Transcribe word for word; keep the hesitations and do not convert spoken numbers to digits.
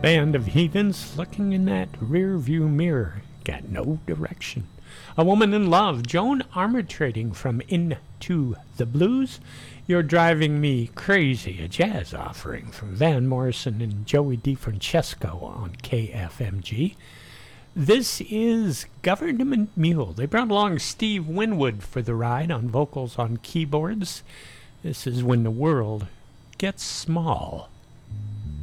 Band of heathens looking in that rear view mirror, got no direction. A Woman in Love, Joan Armatrading from Into the Blues. You're Driving Me Crazy, a jazz offering from Van Morrison and Joey DeFrancesco on K F M G. This is Government Mule. They brought along Steve Winwood for the ride on vocals on keyboards. This is When the World Gets Small.